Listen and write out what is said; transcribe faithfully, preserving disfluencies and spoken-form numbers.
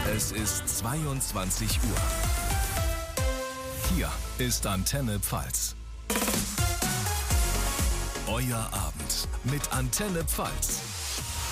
Es ist zweiundzwanzig Uhr. Hier ist Antenne Pfalz. Euer Abend mit Antenne Pfalz.